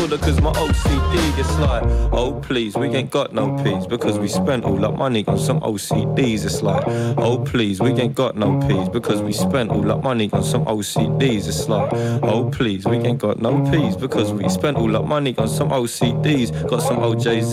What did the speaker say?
shoulder cause my OCD gets like, oh please, we ain't got no peas because we spent all that money on some OCDs. It's like, oh please, we ain't got no peas because we spent all that money on some OCDs. It's like, oh please, we ain't got no peas because we spent all that money on some OCDs. Got some OJZ